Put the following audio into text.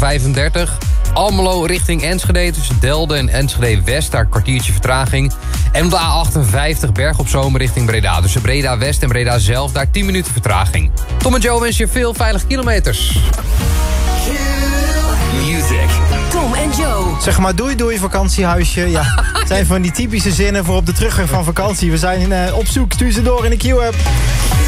A35. Almelo richting Enschede tussen Delden en Enschede West. Daar een kwartiertje vertraging. En op de A58 Berg op Zoom richting Breda. Tussen Breda West en Breda zelf daar 10 minuten vertraging. Tom en Joe wensen je veel veilige kilometers. Music. Tom en Joe. Zeg maar doei vakantiehuisje. Ja, het zijn van die typische zinnen voor op de terugweg van vakantie. We zijn op zoek, stuur ze door in de Q-app.